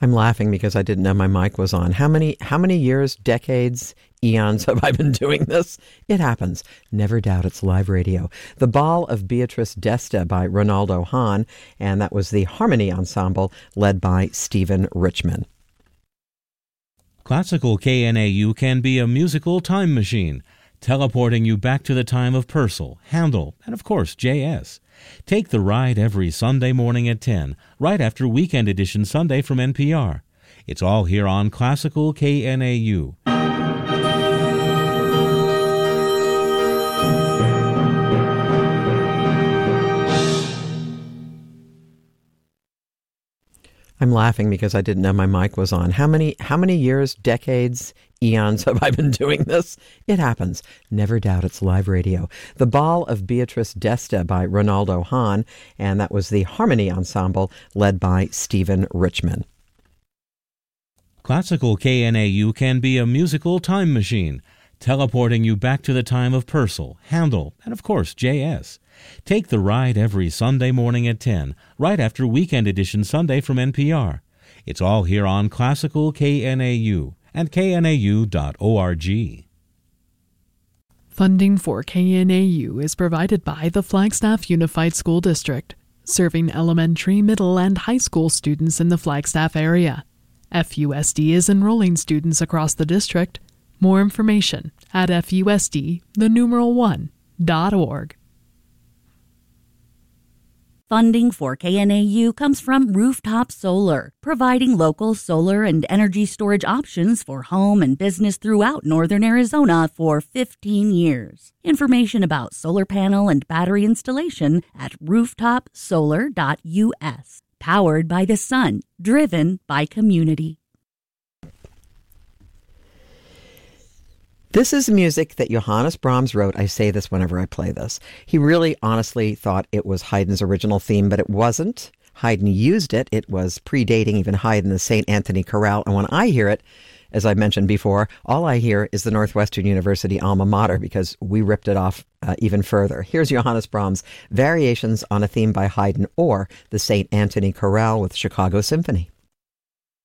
I'm laughing because I didn't know my mic was on. How many years, decades, eons have I been doing this? It happens. Never doubt it's live radio. The Ball of Beatrice d'Este by Ronaldo Hahn, and that was the Harmony Ensemble led by Stephen Richman. Classical KNAU can be a musical time machine, teleporting you back to the time of Purcell, Handel, and of course J.S. Take the ride every Sunday morning at 10, right after Weekend Edition Sunday from NPR. It's all here on Classical KNAU. I'm laughing because I didn't know my mic was on. How many years, decades, eons have I been doing this? It happens. Never doubt it's live radio. The Ball of Beatrice d'Este by Ronaldo Hahn, and that was the Harmony Ensemble led by Stephen Richman. Classical KNAU can be a musical time machine, teleporting you back to the time of Purcell, Handel, and of course J.S. Take the ride every Sunday morning at 10, right after Weekend Edition Sunday from NPR. It's all here on Classical KNAU and knau.org. Funding for KNAU is provided by the Flagstaff Unified School District, serving elementary, middle, and high school students in the Flagstaff area. FUSD is enrolling students across the district. More information at FUSD1.org. Funding for KNAU comes from Rooftop Solar, providing local solar and energy storage options for home and business throughout northern Arizona for 15 years. Information about solar panel and battery installation at rooftopsolar.us. Powered by the sun, driven by community. This is music that Johannes Brahms wrote. I say this whenever I play this. He really honestly thought it was Haydn's original theme, but it wasn't. Haydn used it. It was predating even Haydn, the St. Anthony Chorale. And when I hear it, as I mentioned before, all I hear is the Northwestern University alma mater because we ripped it off even further. Here's Johannes Brahms' Variations on a Theme by Haydn or the St. Anthony Chorale with Chicago Symphony.